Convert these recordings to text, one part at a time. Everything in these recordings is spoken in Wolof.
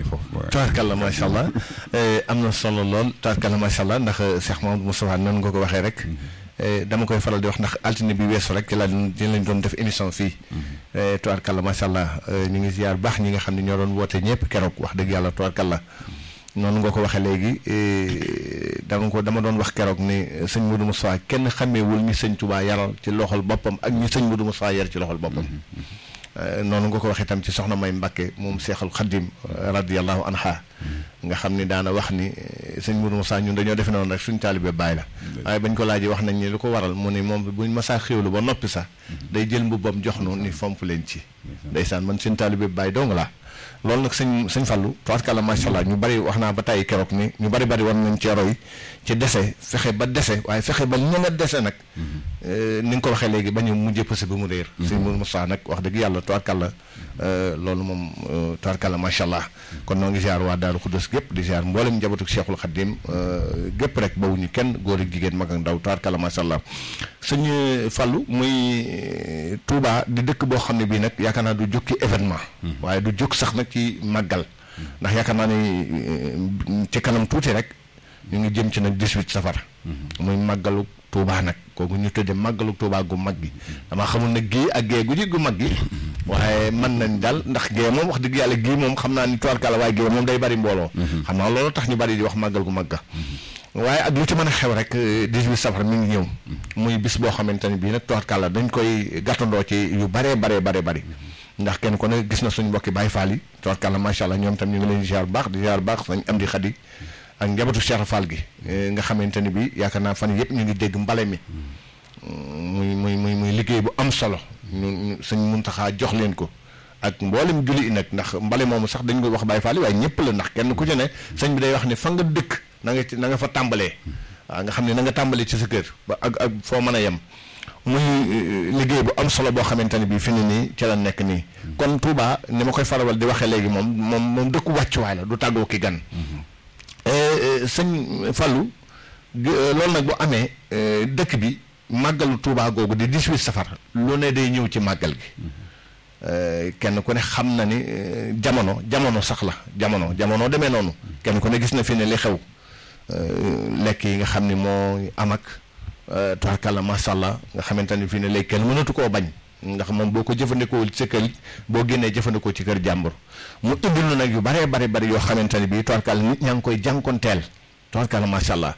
foofu. tabarkalla macha allah am na solo lool tabarkalla macha allah ndax Cheikh Mamadou Moustapha noonu nga ko waxee rek. dama koy faral di wax ndax altine bi weesu rek ci lañ doon def émission fii. tabarkalla macha allah ñu ngi ziar baax ñi nga xam ne ñoo doon woote ñëpp keroog wax dëgg yàlla tabarkalla noonu nga ko waxee léegi dama doon wax keroog ni sëñ Modou Moustapha kenn xàmmeewul ñi sëñ Touba yaral ci loxol boppam ak ñi sëñ Modou Moustapha yar ci loxol boppam. noonu nga ko waxee itam ci soxna May Mbakke moom Seexul Xaddim radiyallahu anha nga xam ni daana wax ni sëñ Modou Moustapha ñun dañoo defe noonu rek suñ taalibe baay la waaye bañ ko laajee wax nañ ni lu ko waral mu ni moom buñ masaa xéwlu ba noppi sax day jël mbubbam jox nu ni fomp leen ci ndeysaan man seen taalibe baay dong laa loolu nag sëñ Fallou tabarkalla macha allah ñu bari wax naa ba tàyyi keroog ni ñu bari war nañ cee roy ci dese fexe ba dese waaye fexe ba ñen a dese nag ni nga ko waxee léegi ba ñu mujjee passé ba mu réer sëñ Modou Moustapha nag wax dëgg yàlla tabarkalla loolu moom tabarkalla macha allah kon noo ngi ziar waa Daaru Xuddos gépp di ziar mboolem njabootu Cheikhul Khadim gépp rek bawuñu kenn góor ak jigéen mag ak ndaw tabarkalla macha allah sëñ Fallou muy Touba di dëkk boo xam ne bii nag yaakaar naa du jóg ci événement waaye du jóg sax nag ci màggal ndax yaakaar naa ni ci kanam tuuti rek ñu ngi jëm ci nag 18 safar muy màggalu Touba nag kooku ñu tëddee màggalu Touba gu mag gi damaa xamul nag gii ak gee gu ji gu mag gi waaye mën nañ daal ndax gee moom wax dëgg yàlla gii moom xam naa ni tubaarkàlla waaye gee moom day bari mbooloo xam naa loolu tax ñu bari di wax màggal gu mag ga waaye ak lu ci mën a xew rek 18 safar mi ngi ñëw muy bis boo xamante ne bii nag tubaarkàlla dañ koy gàttandoo ci yu baree bari ndax kenn ko ne gis na suñ mbokki Baye Fall yi tubaarkàlla macha allah ñoom tam ñu ngi leen di ziar baax sañ am di xadi ak njabootu Cheikh Fall gi nga xamante ni bi yaakaar naa fan yëpp ñu ngi dégg mbale mi muy liggéey bu am solo ñu sëñ Muntaxa jox leen ko ak mboolem julli ndax mbale moomu sax dañ ko wax Baye Fall yi waaye ñëpp la ndax kenn ku ci ne sëñ bi day wax ne fa nga dëkk na nga fa tàmbalee waaw nga xam ne na nga tàmbalee ci sa kër ba ak foo mën a yem muy liggéey bu am solo boo xamante ne bii fi ne nii ci la nekk nii kon Touba ni ma koy farawal di waxee léegi moom dëkku wàccuwaay la du tàggoo ki gan sëñ Fallou loolu nag bu amee dëkk bi màggalu Touba googu di 18 safar lu ne day ñëw ci màggal gi kenn ku ne xam na ni jamono sax la jamono demee noonu kenn ku ne gis na fi ne li xew lekk yi nga xam ni moo am ak tubaarkàlla macha allah nga xamante ni fii ne léegi kenn mënatu koo bañ ndax moom boo ko jëfandikoo ci sa kër boo génnee jëfandikoo ci kër jàmbur mu indil nu nag yu bari yoo xamante ni bii tubaarkàlla nit ñaa ngi koy jànkonteel tubaarkàlla macha allah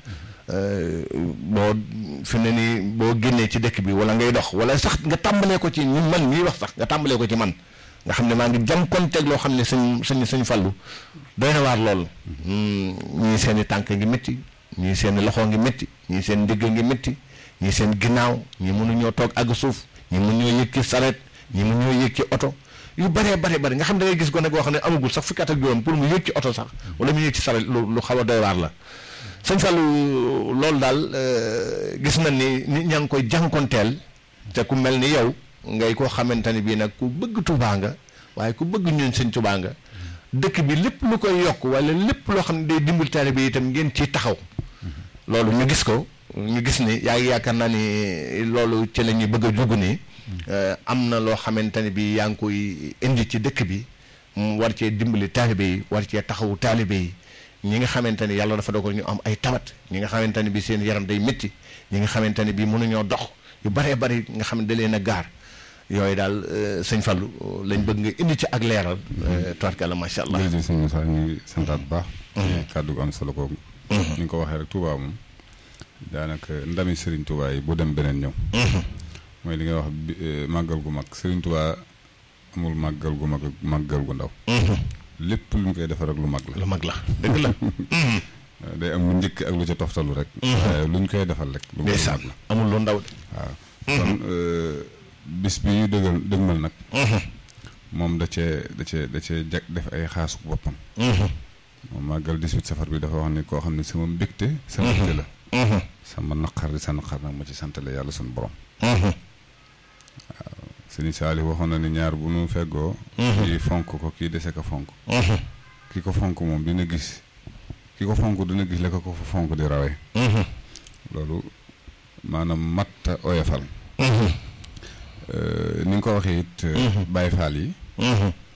boo fi ne nii boo génnee ci dëkk bi wala ngay dox wala sax nga tàmbalee ko ci ñun man mii wax sax nga tàmbalee ko ci man nga xam ne maa ngi jànkonteeg loo xam ne sëñ Fallou doy na waar lool ñii seen i tànk ngi métti ñii seen loxo ngi métti ñii seen ndigg ngi métti ñii seen ginnaaw ñii mënuñoo toog àgg suuf ñii mënuñoo yëg ci saret ñii mënuñoo yëg ci oto yu bari nga xam da ngay gis ko ne boo xam ne amagul sax fukki at ak juróom pour mu yëg ci oto sax wala mu yëg ci saret lu xaw a doy waar la sëñ Fallou loolu daal gis na ni nit ñaa ngi koy jànkonteel te ku mel ni yow ngay koo xamante ni bii nag ku bëgg Touba nga waaye ku bëgg ñun sëñ Touba nga dëkk bi lépp lu koy yokk wala lépp loo xam ne day dimbali taalibe bi itam ngeen ciy taxaw loolu ñu gis ni yaakaar naa ni loolu ci la ñuy bëgg a dugg nii am na loo xamante ne bi yaa ngi koy indi ci dëkk bi mu war cee dimbali taalibe yi war cee taxawu taalibe yi ñi nga xamante ni yàlla dafa dogal ñu am ay tawat ñi nga xamante ne bi seen yaram day métti ñi nga xamante ne bi mënuñoo dox yu bari nga xam ne da leen a gaar yooyu daal sëñ Fallou lañ bëgg nga indi ci ak leeral tubaarkàlla macha allah. jërëjëf sëñ Moussa ñu ngi santaat bu baax. kàddu gu am solo kooku. ni nga ko waxee rek Touba moom daanaka ndami Serigne Touba yi bu dem beneen ñëw. mooy li nga wax màggal gu mag Serigne Touba amul màggal gu mag màggal gu ndaw. lépp lu ñu koy defar ak lu mag la. lu mag la dëgg la. day am lu njëkk ak lu ca toftalu rek. waaye lu ñu koy defal rek. lu mag la amul lu ndaw de. waaw kon bis bi ñu dëgmal nag. moom da cee def ay xaasu boppam. moom màggal 18 safar bi dafa wax ni koo xam ne sama mbégte. sama mbégte la. sama naqar di sa naqar nag ma ci santale yàlla suñu borom. waaw sëñ Saali waxoon na ni ñaar bu nu feggoo. kii fonk ko kii dese ko fonk. ki ko fonk moom dina gis ki ko fonk dina gis la ko fa fonk di rawee. loolu maanaam matta oyofal. ni nga ko waxee it. Baye Fall yi.